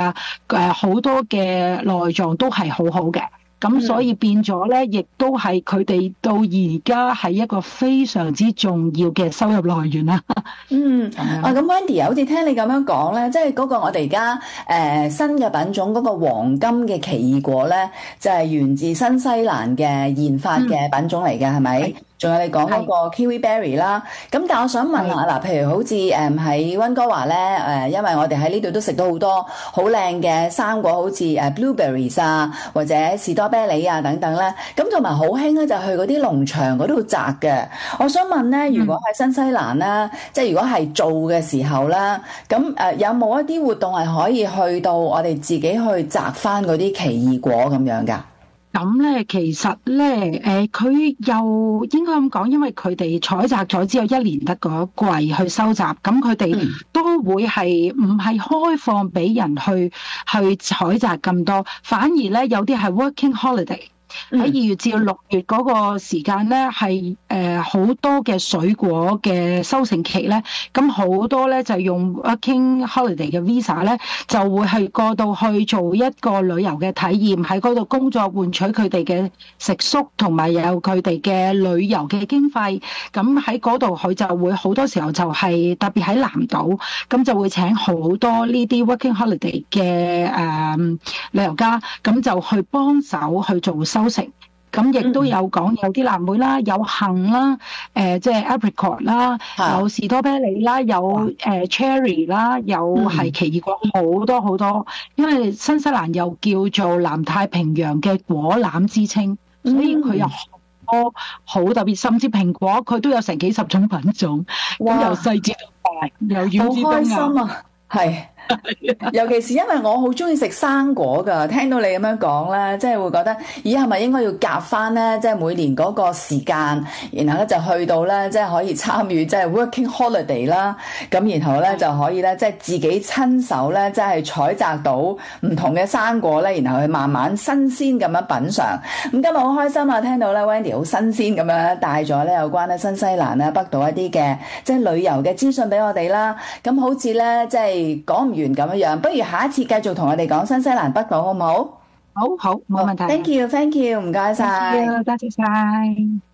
啊，好多嘅內臟都係好好嘅。咁所以變咗咧，亦都係佢哋到而家係一個非常之重要嘅收入來源啦。 咁 Wendy 好似聽你咁樣講咧，即係嗰個我哋而家新嘅品種嗰個黃金嘅奇異果咧，就係源自新西蘭嘅研發嘅品種嚟嘅，係咪？仲有你講嗰個 Kiwi Berry 啦，咁但係我想問下嗱，譬如好似喺溫哥華咧，因為我哋喺呢度都食到好多好靚嘅生果，好似blueberries 啊，或者士多啤梨啊等等咧，咁同埋好興咧就去嗰啲農場嗰度摘嘅。我想問咧，如果喺新西蘭咧，即係如果係做嘅時候咧，咁有冇一啲活動係可以去到我哋自己去摘翻嗰啲奇異果咁樣㗎？ 咁咧，其實咧，佢又應該咁講，因為佢哋採摘咗之後一年得嗰一季去收集，咁佢哋都會係唔係開放俾人去採摘咁多，反而咧有啲係 working holiday。喺2月至到6月嗰個時間咧，係好多嘅水果嘅收成期咧，咁好多咧就用 working holiday 嘅 visa 咧，就會係過到去做一個旅遊嘅體驗，喺嗰度工作換取佢哋嘅食宿，同埋有佢哋嘅旅遊嘅經費。咁喺嗰度佢就會好多時候就係特別喺南島，咁就會請好多呢啲 working holiday 嘅旅遊家，咁就去幫手去做收成。咁亦都有講有啲藍莓啦，有杏啦，即係 apricot 啦，有士多啤梨啦，有cherry 啦，有係奇異果，好多好多。因為新西蘭又叫做南太平洋嘅果籃之稱，所以佢有好多好特別，甚至蘋果佢都有成幾十種品種，咁由細至到大，由遠至到近。好開心啊！係。 尤其是因為我好中意食生果㗎，聽到你咁樣講咧，即係會覺得，咦係咪應該要夾翻咧？即係每年嗰個時間，然後咧就去到咧，即係可以參與即係 working holiday 啦。咁然後咧就可以咧，即係自己親手咧，即係採摘到唔同嘅生果咧，然後去慢慢新鮮咁樣品嚐。咁今日好開心啊，聽到咧 Wendy 好新鮮咁樣帶咗咧有關咧新西蘭咧北島一啲嘅即係旅遊嘅資訊俾我哋啦。咁好似咧即係講唔完咁樣，不如下一次繼續同我哋講新西蘭北島好唔好？ 好，冇問題。 Thank you，唔該晒。 多謝晒。